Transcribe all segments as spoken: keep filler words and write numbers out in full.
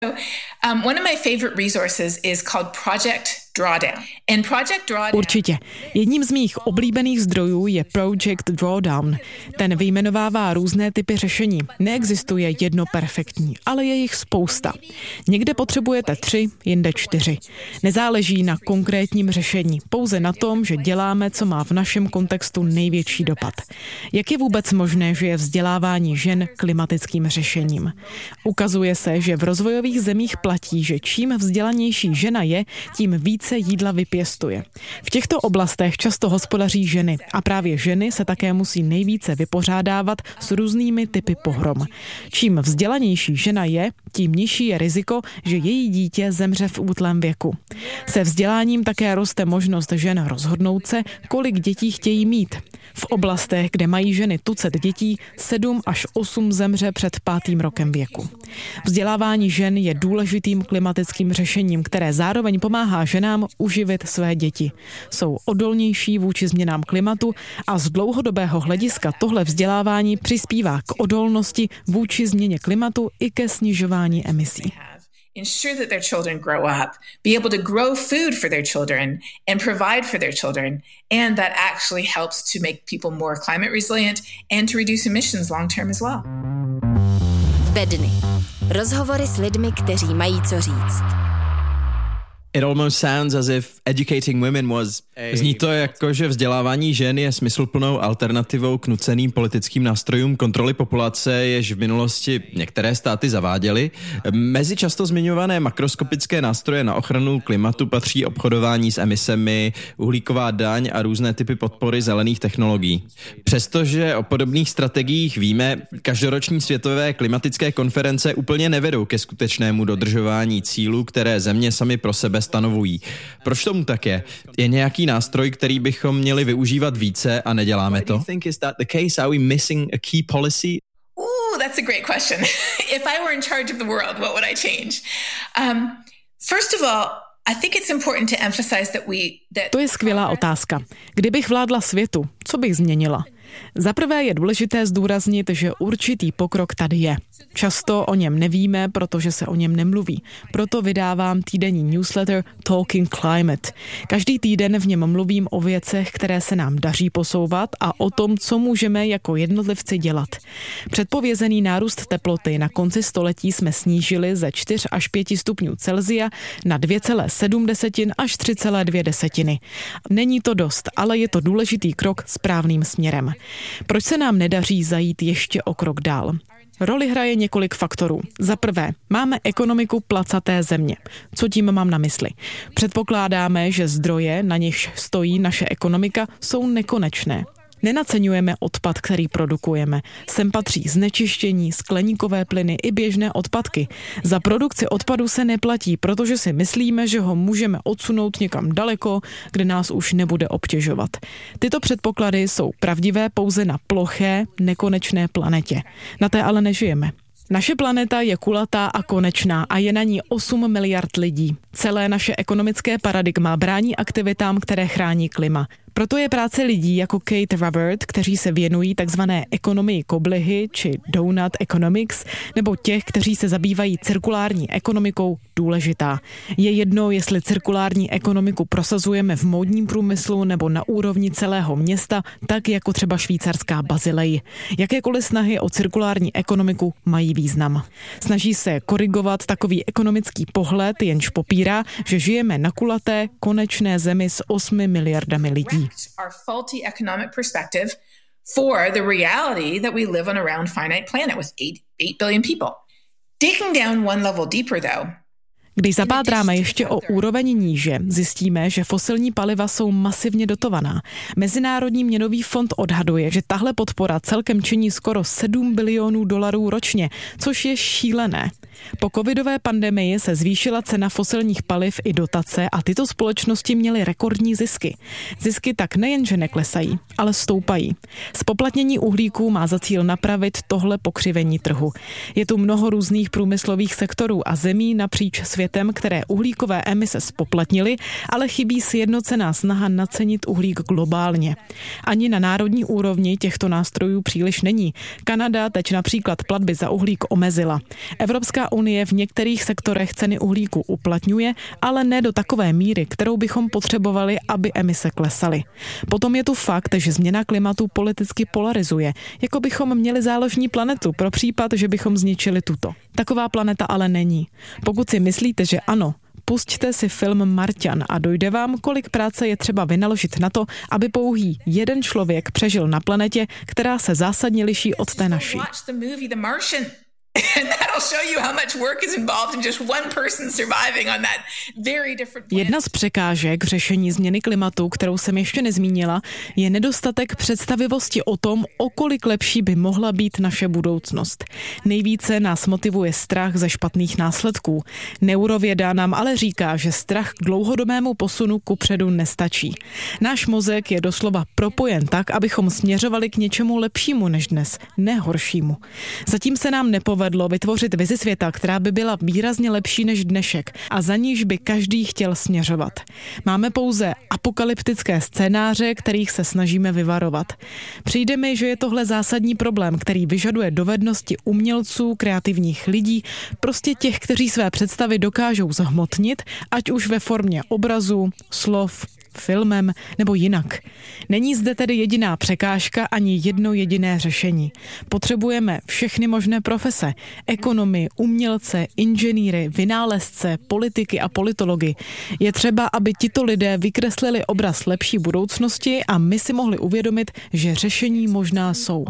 Um, one of my favorite resources is called Project Drawdown. And Project Drawdown... Určitě. Jedním z mých oblíbených zdrojů je Project Drawdown. Ten vyjmenovává různé typy řešení. Neexistuje jedno perfektní, ale je jich spousta. Někde potřebujete tři, jinde čtyři. Nezáleží na konkrétním řešení, pouze na tom, že děláme, co má v našem kontextu největší dopad. Jak je vůbec možné, že je vzdělávání žen klimatickým řešením? Ukazuje se, že v rozvojových zemích platí, že čím vzdělanější žena je, tím více jídla vypěstuje. V těchto oblastech často hospodaří ženy a právě ženy se také musí nejvíce vypořádávat s různými typy pohrom. Čím vzdělanější žena je, tím nižší je riziko, že její dítě zemře v útlém věku. Se vzděláním také roste možnost žen rozhodnout se, kolik dětí chtějí mít. V oblastech, kde mají ženy tucet dětí, sedm až osm zemře před pátým rokem věku. Vzdělávání žen je důležitým klimatickým řešením, které zároveň pomáhá ženám uživit své děti. Jsou odolnější vůči změnám klimatu a z dlouhodobého hlediska tohle vzdělávání přispívá k odolnosti vůči změně klimatu i ke snižování emisí. Ensure that their children grow up, be able to grow food for their children and provide for their children, and that actually helps to make people more climate resilient and to reduce emissions long term as well. Bedny. Rozhovory s lidmi, kteří mají co říct. It almost sounds as if educating women was a... Zní to jako, že vzdělávání žen je smysluplnou alternativou k nuceným politickým nástrojům kontroly populace, jež v minulosti některé státy zaváděly. Mezi často zmiňované makroskopické nástroje na ochranu klimatu patří obchodování s emisemi, uhlíková daň a různé typy podpory zelených technologií. Přestože o podobných strategiích víme, každoroční světové klimatické konference úplně nevedou ke skutečnému dodržování cílů, které země sami pro sebe stanovují. Proč tomu tak je? Je nějaký nástroj, který bychom měli využívat více a neděláme to? Ooh, that's a great question. If I were in charge of the world, what would I change? Um, first of all, I think it's important to emphasize that we that To je skvělá otázka. Kdybych vládla světu, co bych změnila? Za prvé je důležité zdůraznit, že určitý pokrok tady je. Často o něm nevíme, protože se o něm nemluví. Proto vydávám týdenní newsletter Talking Climate. Každý týden v něm mluvím o věcech, které se nám daří posouvat a o tom, co můžeme jako jednotlivci dělat. Předpovězený nárůst teploty na konci století jsme snížili ze čtyři až pět stupňů Celsia na dvě celé sedm až tři celé dvě desetiny. Není to dost, ale je to důležitý krok správným směrem. Proč se nám nedaří zajít ještě o krok dál? Roli hraje několik faktorů. Za prvé, máme ekonomiku placaté země. Co tím mám na mysli? Předpokládáme, že zdroje, na nichž stojí naše ekonomika, jsou nekonečné. Nenaceňujeme odpad, který produkujeme. Sem patří znečištění, skleníkové plyny i běžné odpadky. Za produkci odpadu se neplatí, protože si myslíme, že ho můžeme odsunout někam daleko, kde nás už nebude obtěžovat. Tyto předpoklady jsou pravdivé pouze na ploché, nekonečné planetě. Na té ale nežijeme. Naše planeta je kulatá a konečná a je na ní osm miliard lidí. Celé naše ekonomické paradigma brání aktivitám, které chrání klima. Proto je práce lidí jako Kate Raworth, kteří se věnují takzvané ekonomii koblihy či donut economics, nebo těch, kteří se zabývají cirkulární ekonomikou, důležitá. Je jedno, jestli cirkulární ekonomiku prosazujeme v módním průmyslu nebo na úrovni celého města, tak jako třeba švýcarská Bazilej. Jakékoliv snahy o cirkulární ekonomiku mají význam. Snaží se korigovat takový ekonomický pohled, jenž popírá, že žijeme na kulaté, konečné zemi s osmi miliardami lidí. Our faulty economic perspective for the reality that we live on a round finite planet with eight, eight billion people. Digging down one level deeper though, Když zapátráme ještě o úroveň níže, zjistíme, že fosilní paliva jsou masivně dotovaná. Mezinárodní měnový fond odhaduje, že tahle podpora celkem činí skoro sedm bilionů dolarů ročně, což je šílené. Po covidové pandemii se zvýšila cena fosilních paliv i dotace a tyto společnosti měly rekordní zisky. Zisky tak nejenže neklesají, ale stoupají. Zpoplatnění uhlíků má za cíl napravit tohle pokřivení trhu. Je tu mnoho různých průmyslových sektorů a zemí napříč světem, světem, které uhlíkové emise spoplatnily, ale chybí sjednocená snaha nacenit uhlík globálně. Ani na národní úrovni těchto nástrojů příliš není. Kanada teď například platby za uhlík omezila. Evropská unie v některých sektorech ceny uhlíku uplatňuje, ale ne do takové míry, kterou bychom potřebovali, aby emise klesaly. Potom je tu fakt, že změna klimatu politicky polarizuje, jako bychom měli záložní planetu pro případ, že bychom zničili tuto. Taková planeta ale není. Pokud si myslíte, že ano, pusťte si film Marťan a dojde vám, kolik práce je třeba vynaložit na to, aby pouhý jeden člověk přežil na planetě, která se zásadně liší od té naší. Jedna z překážek řešení změny klimatu, kterou jsem ještě nezmínila, je nedostatek představivosti o tom, o kolik lepší by mohla být naše budoucnost. Nejvíce nás motivuje strach ze špatných následků. Neurověda nám ale říká, že strach k dlouhodobému posunu kupředu nestačí. Náš mozek je doslova propojen tak, abychom směřovali k něčemu lepšímu než dnes, ne horšímu. Zatím se nám nepovedlo vytvořit vizi světa, která by byla výrazně lepší než dnešek a za níž by každý chtěl směřovat. Máme pouze apokalyptické scénáře, kterých se snažíme vyvarovat. Přijde mi, že je tohle zásadní problém, který vyžaduje dovednosti umělců, kreativních lidí, prostě těch, kteří své představy dokážou zhmotnit, ať už ve formě obrazu, slov, filmem nebo jinak. Není zde tedy jediná překážka ani jedno jediné řešení. Potřebujeme všechny možné profese. Ekonomy, umělce, inženýry, vynálezce, politiky a politology. Je třeba, aby tito lidé vykreslili obraz lepší budoucnosti a my si mohli uvědomit, že řešení možná jsou.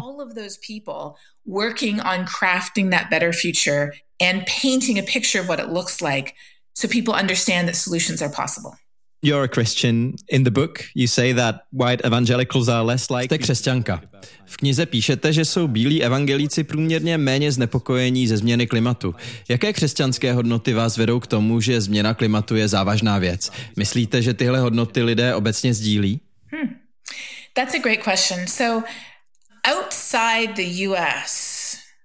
Working on crafting that better future and painting a picture of what it looks like so people understand that solutions are possible. You're a Christian. In the book, you say that white evangelicals are less like... Jste křesťanka. V knize píšete, že jsou bílí evangelíci průměrně méně znepokojení ze změny klimatu. Jaké křesťanské hodnoty vás vedou k tomu, že změna klimatu je závažná věc? Myslíte, že tyhle hodnoty lidé obecně sdílí? Hmm. That's a great question. So, outside the U S,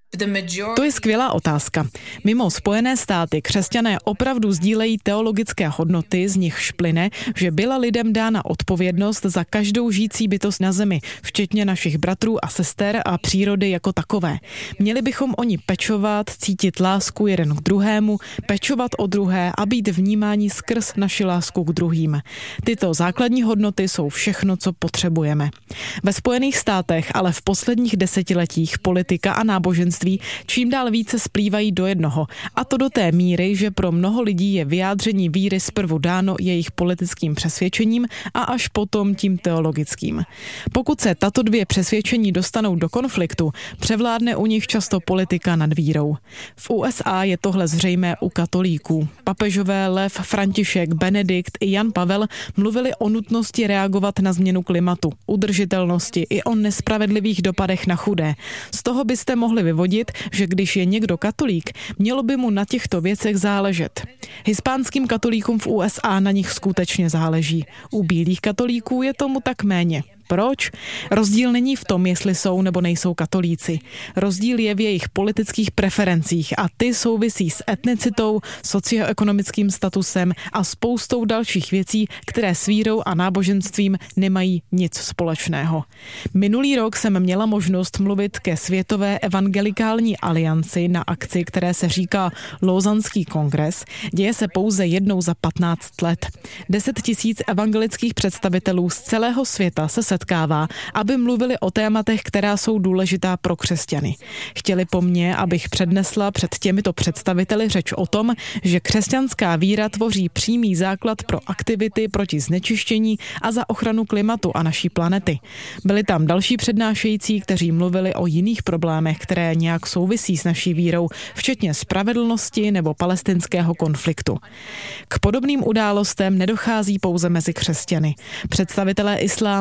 to je skvělá otázka. Mimo Spojené státy křesťané opravdu sdílejí teologické hodnoty, z nichž plyne, že byla lidem dána odpovědnost za každou žijící bytost na zemi, včetně našich bratrů a sester a přírody jako takové. Měli bychom o ní pečovat, cítit lásku jeden k druhému, pečovat o druhé a být vnímáni skrz naši lásku k druhým. Tyto základní hodnoty jsou všechno, co potřebujeme. Ve Spojených státech ale v posledních desetiletích politika a náboženství čím dál více splývají do jednoho. A to do té míry, že pro mnoho lidí je vyjádření víry zprvu dáno jejich politickým přesvědčením a až potom tím teologickým. Pokud se tato dvě přesvědčení dostanou do konfliktu, převládne u nich často politika nad vírou. V U S A je tohle zřejmé u katolíků. Papežové Lev, František, Benedikt i Jan Pavel mluvili o nutnosti reagovat na změnu klimatu, udržitelnosti i o nespravedlivých dopadech na chudé. Z toho byste mohli vyvodit, že když je někdo katolík, mělo by mu na těchto věcech záležet. Hispánským katolíkům v U S A na nich skutečně záleží. U bílých katolíků je tomu tak méně. Proč? Rozdíl není v tom, jestli jsou nebo nejsou katolíci. Rozdíl je v jejich politických preferencích a ty souvisí s etnicitou, socioekonomickým statusem a spoustou dalších věcí, které s vírou a náboženstvím nemají nic společného. Minulý rok jsem měla možnost mluvit ke Světové evangelikální alianci na akci, které se říká Lausanský kongres. Děje se pouze jednou za patnáct let. Deset tisíc evangelických představitelů z celého světa se setkává, aby mluvili o tématech, která jsou důležitá pro křesťany. Chtěli po mně, abych přednesla před těmito představiteli řeč o tom, že křesťanská víra tvoří přímý základ pro aktivity proti znečištění a za ochranu klimatu a naší planety. Byli tam další přednášející, kteří mluvili o jiných problémech, které nějak souvisí s naší vírou, včetně spravedlnosti nebo palestinského konfliktu. K podobným událostem nedochází pouze mezi křesťany. Představitelé islámu,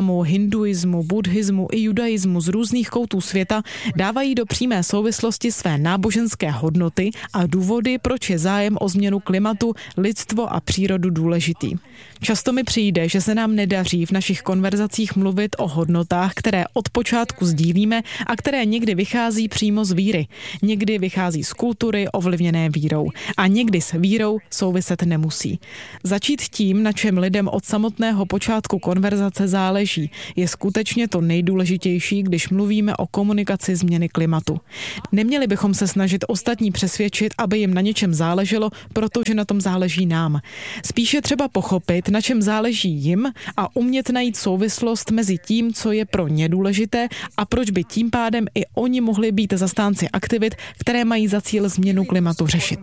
hinduismu, buddhismu i judaismu z různých koutů světa dávají do přímé souvislosti své náboženské hodnoty a důvody, proč je zájem o změnu klimatu, lidstvo a přírodu důležitý. Často mi přijde, že se nám nedaří v našich konverzacích mluvit o hodnotách, které od počátku sdílíme a které někdy vychází přímo z víry. Někdy vychází z kultury ovlivněné vírou a někdy s vírou souviset nemusí. Začít tím, na čem lidem od samotného počátku konverzace záleží, je skutečně to nejdůležitější, když mluvíme o komunikaci změny klimatu. Neměli bychom se snažit ostatní přesvědčit, aby jim na něčem záleželo, protože na tom záleží nám. Spíše třeba pochopit, na čem záleží jim a umět najít souvislost mezi tím, co je pro ně důležité a proč by tím pádem i oni mohli být zastánci aktivit, které mají za cíl změnu klimatu řešit.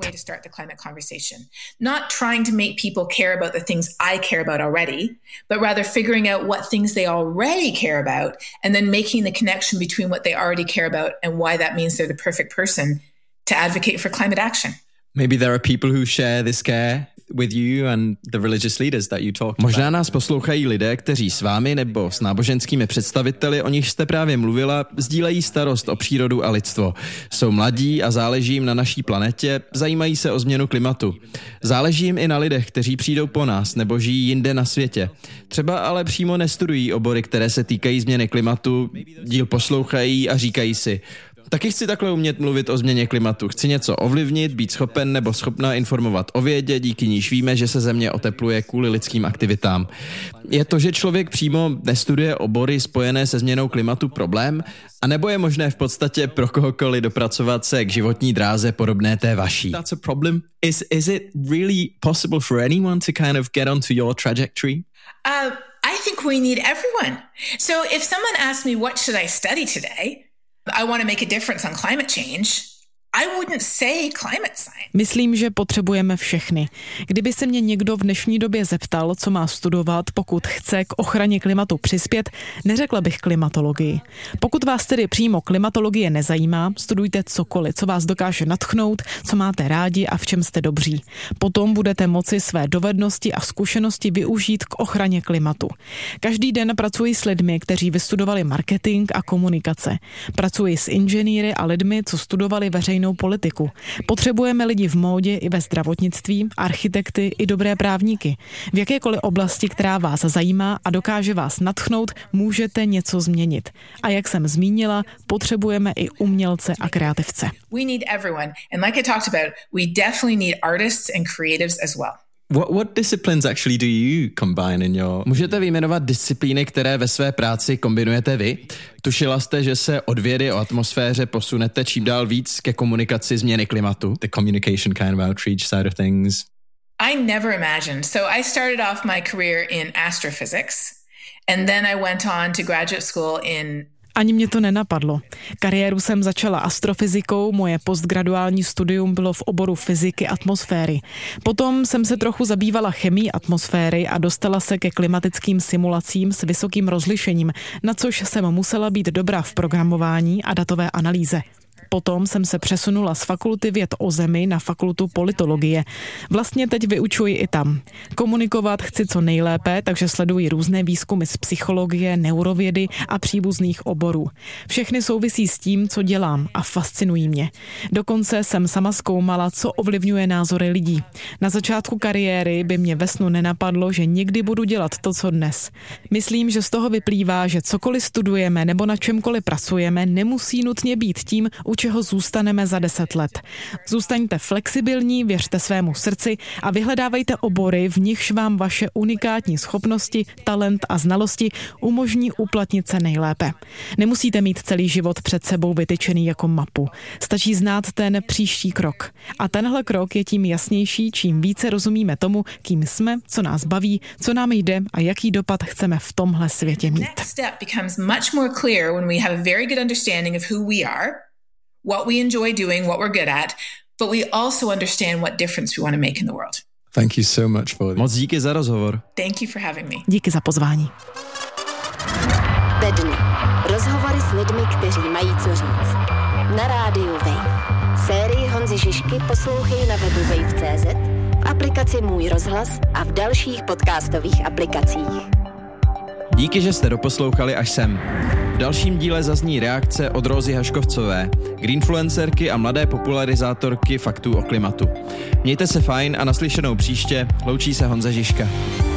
Not trying to make people care about the things I care about already, but rather figuring out what things they already care about and then making the connection between what they already care about and why that means they're the perfect person to advocate for climate action. Maybe there are people who share this care with you and the religious leaders that you talked about. Možná nás poslouchají lidé, kteří s vámi nebo s náboženskými představiteli, o nich jste právě mluvila, sdílejí starost o přírodu a lidstvo. Jsou mladí a záleží jim na naší planetě, zajímají se o změnu klimatu. Záleží jim i na lidech, kteří přijdou po nás nebo žijí jinde na světě. Třeba ale přímo nestudují obory, které se týkají změny klimatu, díl poslouchají a říkají si: taky chci takhle umět mluvit o změně klimatu. Chci něco ovlivnit, být schopen nebo schopná informovat o vědě, díky níž víme, že se země otepluje kvůli lidským aktivitám. Je to, že člověk přímo nestuduje obory spojené se změnou klimatu, problém? A nebo je možné v podstatě pro kohokoliv dopracovat se k životní dráze podobné té vaší? That's a problem. Is, is it really possible for anyone to kind of get onto your trajectory? Uh, I think we need everyone. So if someone asked me what should I study today, I want to make a difference on climate change, I wouldn't say climate science. Myslím, že potřebujeme všechny. Kdyby se mě někdo v dnešní době zeptal, co má studovat, pokud chce k ochraně klimatu přispět, neřekla bych klimatologii. Pokud vás tedy přímo klimatologie nezajímá, studujte cokoliv, co vás dokáže nadchnout, co máte rádi a v čem jste dobří. Potom budete moci své dovednosti a zkušenosti využít k ochraně klimatu. Každý den pracuji s lidmi, kteří vystudovali marketing a komunikace. Pracuji s inženýry a lidmi, co studovali veřejnou politiku. Potřebujeme lidi v módě i ve zdravotnictví, architekty i dobré právníky. V jakékoliv oblasti, která vás zajímá a dokáže vás nadchnout, můžete něco změnit. A jak jsem zmínila, potřebujeme i umělce a kreativce. We need everyone. And like I talked about, we definitely need artists and creatives as well. What, what disciplines actually do you combine in your... Můžete vyjmenovat disciplíny, které ve své práci kombinujete vy? Tušila jste, že se od vědy o atmosféře posunete čím dál víc ke komunikaci změny klimatu? The communication kind of outreach side of things. I never imagined. So I started off my career in astrophysics and then I went on to graduate school in... Ani mě to nenapadlo. Kariéru jsem začala astrofyzikou, moje postgraduální studium bylo v oboru fyziky atmosféry. Potom jsem se trochu zabývala chemií atmosféry a dostala se ke klimatickým simulacím s vysokým rozlišením, na což jsem musela být dobrá v programování a datové analýze. Potom jsem se přesunula z fakulty věd o zemi na fakultu politologie. Vlastně teď vyučuji i tam. Komunikovat chci co nejlépe, takže sleduji různé výzkumy z psychologie, neurovědy a příbuzných oborů. Všechny souvisí s tím, co dělám a fascinují mě. Dokonce jsem sama zkoumala, co ovlivňuje názory lidí. Na začátku kariéry by mě ve snu nenapadlo, že někdy budu dělat to, co dnes. Myslím, že z toho vyplývá, že cokoliv studujeme nebo na čemkoliv pracujeme, nemusí nutně být tím, u čeho zůstaneme za deset let. Zůstaňte flexibilní, věřte svému srdci a vyhledávejte obory, v nichž vám vaše unikátní schopnosti, talent a znalosti umožní uplatnit se nejlépe. Nemusíte mít celý život před sebou vytyčený jako mapu. Stačí znát ten příští krok. A tenhle krok je tím jasnější, čím více rozumíme tomu, kým jsme, co nás baví, co nám jde a jaký dopad chceme v tomhle světě mít. Next step becomes much more clear when we have a very good understanding of who we are, what we enjoy doing, what we're good at, but we also understand what difference we want to make in the world. Thank you so much for Moc díky za rozhovor. Thank you for having me. Díky za pozvání. Bedny. Rozhovory s lidmi, kteří mají co říct. Na rádiu Wave. Sérii Honzy Žižky poslouchej na webu wave tečka cé zet, v aplikaci Můj rozhlas a v dalších podcastových aplikacích. Díky, že jste doposlouchali až sem. V dalším díle zazní reakce od Rózy Haškovcové, greenfluencerky a mladé popularizátorky faktů o klimatu. Mějte se fajn a naslyšenou příště, loučí se Honza Žižka.